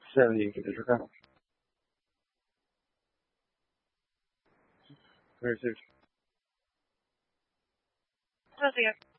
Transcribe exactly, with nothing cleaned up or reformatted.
谢谢你给收看。Where is it? Close here.